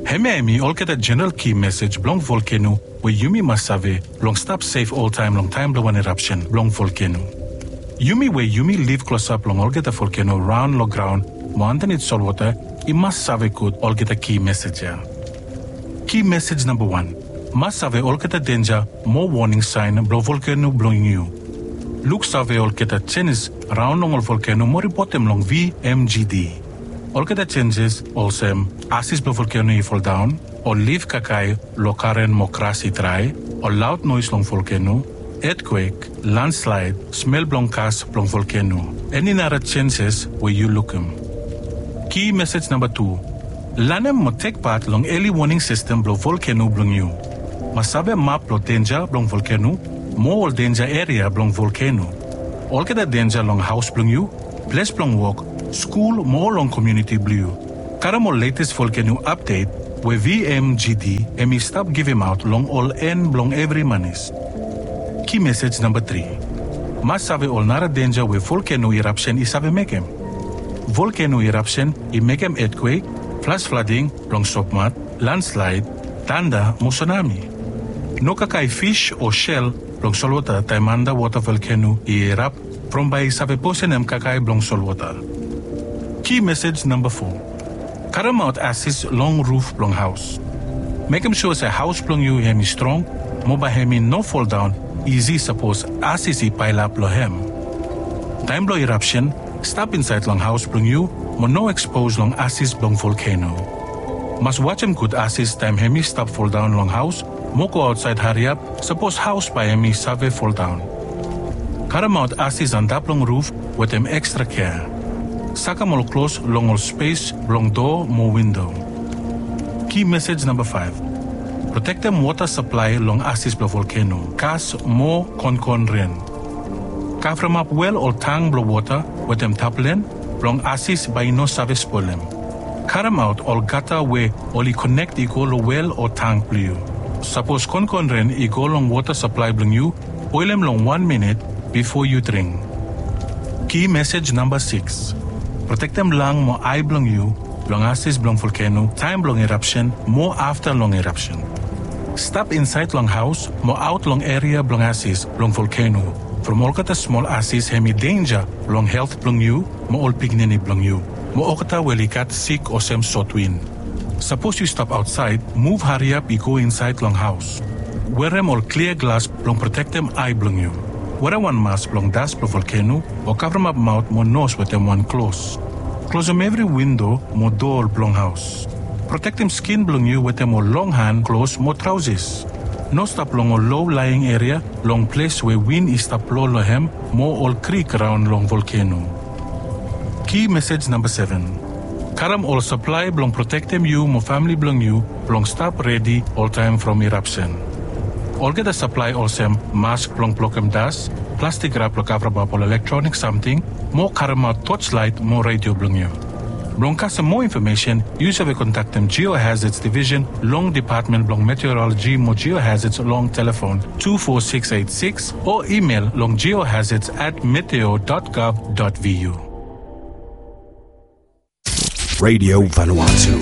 Hemi all get a general key message blong volcano where Yumi Masave long stop safe all time long time blow one eruption blong volcano. Yumi where Yumi live close up long all get a volcano round low ground mo underneath salt water it must save good all get a key message here. Key message number 1. Must save all get a danger more warning sign blow volcano blowing you. Look save all get a changes round long volcano more bottom long VMGD. All get the changes also assist blow volcano fall down or leave kakai lokaren mokrasi dry or loud noise long volcano, earthquake, landslide, smell blong cast blong volcano. Any other changes where you look them. Key message number 2. Lanem mo take part long early warning system blow volcano blong you. Masabe map blow danger blong volcano, more danger area blong volcano. All get the danger long house blong you, place blong walk, school more long community blue. Karamo latest volcano update where VMGD emi stop give him out long all end long every manis. Key message number 3. Mas save all nara danger where volcano eruption is save make him. Volcano eruption I make him earthquake, flash flooding, long sopmat, landslide, thunder, mo tsunami. No kakai fish or shell long solwater taimanda water volcano I erupt from by save posenem kakai blong solwater. Key message number 4. Karam out assist long roof blong house. Make him sure say house blong you hemi strong, moba hemi no fall down, easy suppose assist I pile up lo hem. Time blow eruption, stop inside long house blong you, mo no expose long assist blong volcano. Must watch him good assist time hemi stop fall down long house, mo go outside hurry up, suppose house by hemi save fall down. Karam out assist on that long roof with them extra care. Saka mo close long all space, long door, more window. Key message number 5. Protect them water supply long assist blow volcano. Kas more con rain. Cover up well or tang blow water with them taplen, long assist by no service problem. Karam out all gata way only connect equal well or tank blue. Suppose con rain equal long water supply blong you, oil them long 1 minute before you drink. Key message number 6. Protect them lang mo eye blong you, long assist blong volcano, time blong eruption, more after long eruption. Stop inside long house, mo out long area blong assist blong volcano. From all kata small assist hemi danger long health blong you, mo all pignini blong you. Mo okata welikat sick or sem short wind. Suppose you stop outside, move hurry up you go inside long house. Wear them all clear glass blong protect them eye blong you. Wear one mask blong dust blong volcano or cover up mouth mo nose with them one close. Close them every window mo door blong house. Protect them skin blong you with them more long hand close mo trousers. No stop long or low lying area, long place where wind is stop low lohem, more all creek around long volcano. Key message number 7. Karam all supply blong protect them you mo family blong you, blong stop ready all time from eruption. All get a supply also mask blong plokem dust, plastic wrap lo cover up all electronic something, more karama torchlight, more radio blong you. Blong kasa more information, use have a contact them Geohazards Division, Long Department blong Meteorology mo Geohazards long telephone 24686 or email long geohazards@meteo.gov.vu. Radio Vanuatu.